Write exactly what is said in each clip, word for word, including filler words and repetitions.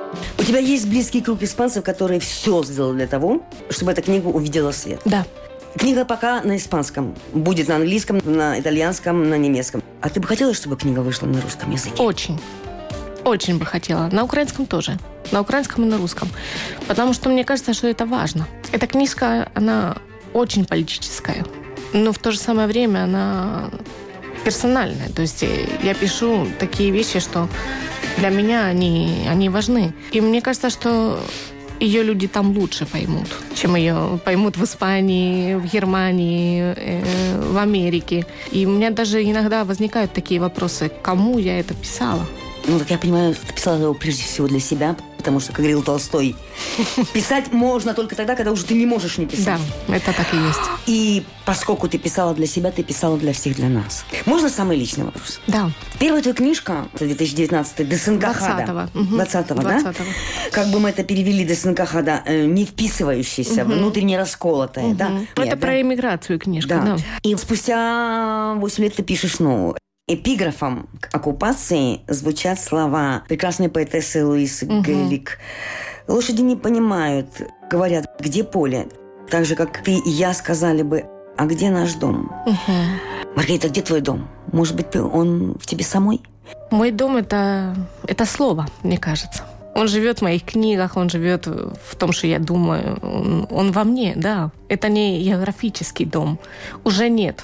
У тебя есть близкий круг испанцев, которые все сделали для того, чтобы эта книга увидела свет. Да. Книга пока на испанском. Будет на английском, на итальянском, на немецком. А ты бы хотела, чтобы книга вышла на русском языке? Очень. Очень бы хотела. На украинском тоже. На украинском и на русском. Потому что мне кажется, что это важно. Эта книжка, она очень политическая. Но в то же самое время она персональная. То есть я пишу такие вещи, что для меня они, они важны. И мне кажется, что ее люди там лучше поймут, чем ее поймут в Испании, в Германии, э, в Америке. И у меня даже иногда возникают такие вопросы, кому я это писала. Ну, так я понимаю, ты писала его прежде всего для себя, потому что, как говорил Толстой, писать можно только тогда, когда уже ты не можешь не писать. Да, это так и есть. И поскольку ты писала для себя, ты писала для всех, для нас. Можно самый личный вопрос? Да. Первая твоя книжка, две тысячи девятнадцатый, Десенкахада. двадцатого. двадцатого, да? двадцатого. Как бы мы это перевели, Десенкахада, не вписывающийся, угу. внутренне расколотая, угу. да? Это Нет, про да? эмиграцию книжка, да. да. И спустя восемь лет ты пишешь новую. Эпиграфом к оккупации звучат слова прекрасной поэтессы Луисы угу. Гейлик. Лошади не понимают, говорят, где поле? Так же, как ты и я сказали бы, а где наш дом? Угу. Маргарита, где твой дом? Может быть, он в тебе самой? Мой дом это, – это слово, мне кажется. Он живет в моих книгах, он живет в том, что я думаю. Он, он во мне, да. Это не географический дом. Уже нет.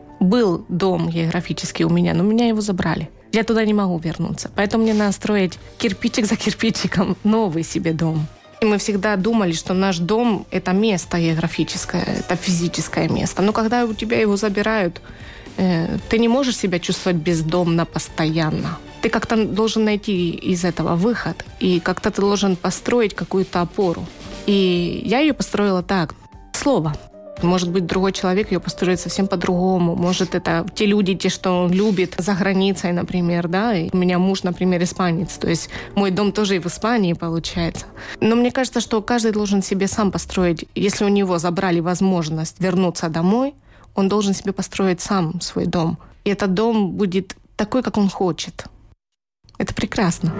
Был дом географический у меня, но меня его забрали. Я туда не могу вернуться. Поэтому мне надо строить кирпичик за кирпичиком новый себе дом. И мы всегда думали, что наш дом – это место географическое, это физическое место. Но когда у тебя его забирают, э, ты не можешь себя чувствовать бездомно постоянно. Ты как-то должен найти из этого выход. И как-то ты должен построить какую-то опору. И я ее построила так. Слово. Может быть, другой человек ее построит совсем по-другому. Может, это те люди, те, что он любит за границей, например, да. И у меня муж, например, испанец. То есть мой дом тоже и в Испании получается. Но мне кажется, что каждый должен себе сам построить. Если у него забрали возможность вернуться домой, он должен себе построить сам свой дом. И этот дом будет такой, как он хочет. Это прекрасно.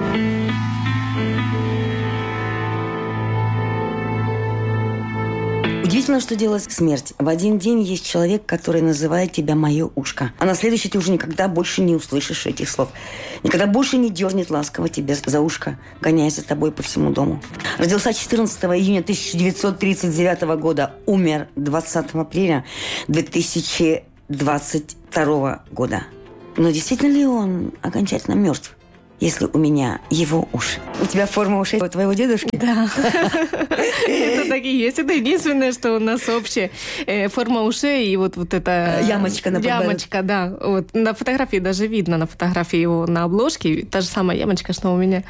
Удивительно, что делает смерть. В один день есть человек, который называет тебя «моё ушко». А на следующий ты уже никогда больше не услышишь этих слов. Никогда больше не дернет ласково тебя за ушко, гоняясь за тобой по всему дому. Родился четырнадцатого июня тысяча девятьсот тридцать девятого года. Умер двадцатого апреля две тысячи двадцать второго года. Но действительно ли он окончательно мертв? Если у меня его уши. У тебя форма ушей у твоего дедушки? Да. Это так и есть. Это единственное, что у нас общее. Форма ушей и вот вот эта... Ямочка на подбородке. Ямочка, да. Вот. На фотографии даже видно, на фотографии его на обложке, та же самая ямочка, что у меня.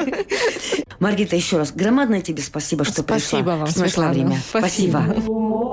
Маргарита, еще раз, громадное тебе спасибо, что спасибо пришла. Вам, что нашла время. Спасибо. Спасибо.